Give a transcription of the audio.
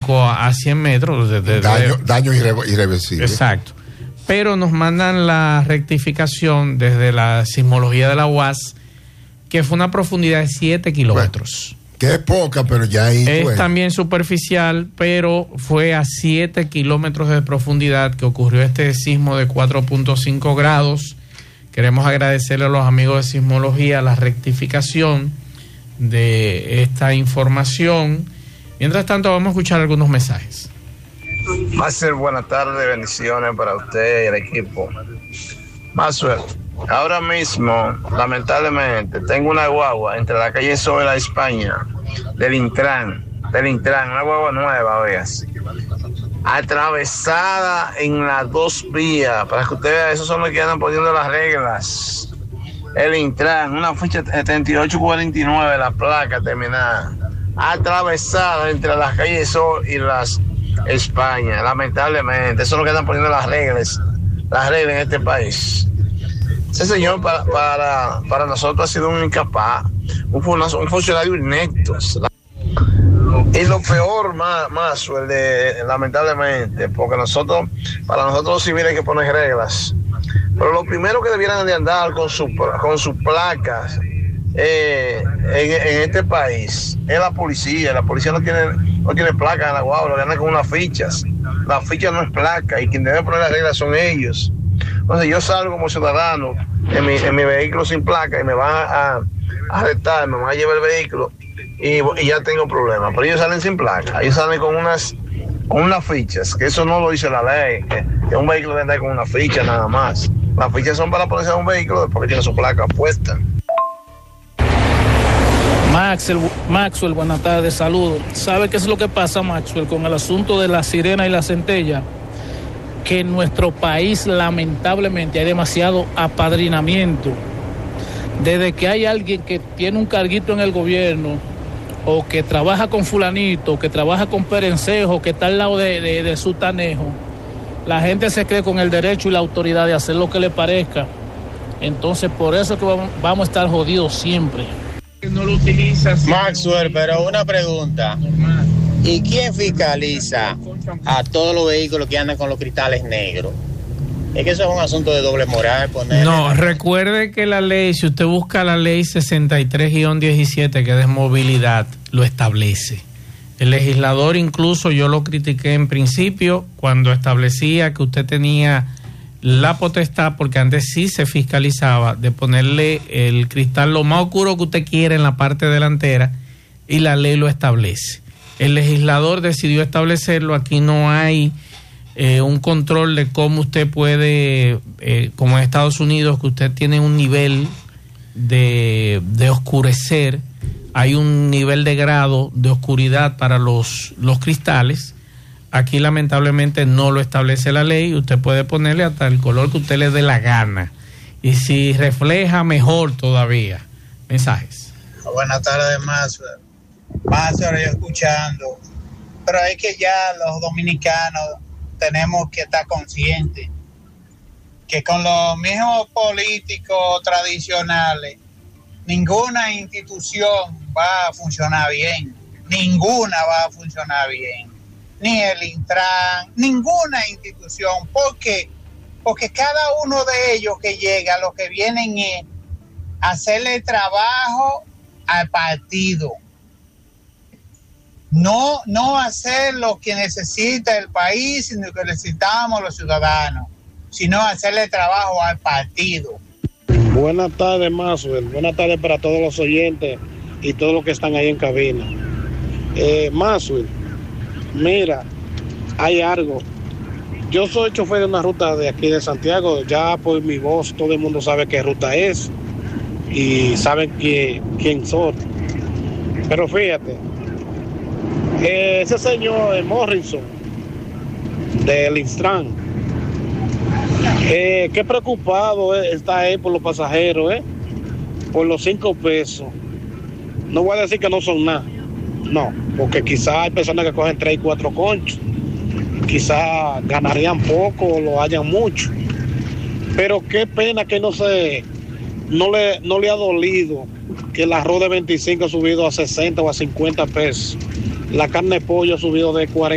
5 a 100 metros. Daño irreversible. Exacto. Pero nos mandan la rectificación desde la sismología de la UAS, que fue una profundidad de 7 kilómetros. Bueno, que es poca, pero ya ahí es también superficial, pero fue a 7 kilómetros de profundidad que ocurrió este sismo de 4.5 grados. Queremos agradecerle a los amigos de sismología la rectificación de esta información. Mientras tanto, vamos a escuchar algunos mensajes. Máxwell, buenas tardes, bendiciones para usted y el equipo. Máxwell, ahora mismo, lamentablemente, tengo una guagua entre la calle Sol y la España, del Intran, una guagua nueva, veas, atravesada en las dos vías, para que ustedes vean, esos son los que andan poniendo las reglas. El Intran, una ficha 7849, la placa terminada, atravesada entre las calles Sol y las España, lamentablemente, eso es lo que están poniendo las reglas en este país. Ese señor para nosotros ha sido un incapaz, un funcionario inepto. Y lo peor más lamentablemente, porque para nosotros los civiles hay que poner reglas, pero lo primero que debieran de andar con sus placas en este país es la policía. La policía no tiene placas en la guagua, lo que andan con unas fichas. La ficha no es placa y quien debe poner las reglas son ellos. Entonces yo salgo como ciudadano en mi vehículo sin placa y me van a arrestar, me van a llevar el vehículo y ya tengo problemas. Pero ellos salen sin placa, ellos salen con unas fichas, que eso no lo dice la ley, que un vehículo debe andar con una ficha nada más. Las fichas son para ponerse a un vehículo después que tiene su placa puesta. Maxwell, buenas tardes, saludos. ¿Sabe qué es lo que pasa, Maxwell, con el asunto de la sirena y la centella? Que en nuestro país, lamentablemente, hay demasiado apadrinamiento. Desde que hay alguien que tiene un carguito en el gobierno, o que trabaja con fulanito, o que trabaja con perencejo, que está al lado de sutanejo, la gente se cree con el derecho y la autoridad de hacer lo que le parezca. Entonces, por eso es que vamos a estar jodidos siempre. No lo utilizas. Maxwell, pero una pregunta. ¿Y quién fiscaliza a todos los vehículos que andan con los cristales negros? Es que eso es un asunto de doble moral. No, recuerde que la ley, si usted busca la ley 63-17, que es de movilidad, lo establece. El legislador, incluso yo lo critiqué en principio cuando establecía que usted tenía la potestad, porque antes sí se fiscalizaba, de ponerle el cristal lo más oscuro que usted quiera en la parte delantera, y la ley lo establece. El legislador decidió establecerlo. Aquí no hay un control de cómo usted puede, como en Estados Unidos, que usted tiene un nivel de oscurecer, hay un nivel de grado de oscuridad para los cristales. Aquí lamentablemente no lo establece la ley. Usted puede ponerle hasta el color que usted le dé la gana, y si refleja, mejor todavía. Mensajes. Buenas tardes, Maxwell, yo escuchando, pero es que ya los dominicanos tenemos que estar conscientes que con los mismos políticos tradicionales ninguna institución va a funcionar bien, ni el Intran, ninguna institución, porque cada uno de ellos que llega, lo que vienen es hacerle trabajo al partido, no hacer lo que necesita el país, sino lo que necesitamos los ciudadanos, sino hacerle trabajo al partido. Buenas tardes, Maxwell. Buenas tardes para todos los oyentes y todos los que están ahí en cabina. Maxwell, mira, hay algo. Yo soy chofer de una ruta de aquí de Santiago. Ya por mi voz todo el mundo sabe qué ruta es y saben quién soy. Pero fíjate, ese señor Morrison del Intran, qué preocupado está él por los pasajeros, por los 5 pesos. No voy a decir que no son nada, no, porque quizás hay personas que cogen 3 y 4 conchos, quizás ganarían poco o lo hayan mucho, pero qué pena que no le ha dolido que el arroz de 25 ha subido a 60 o a 50 pesos, la carne de pollo ha subido de 40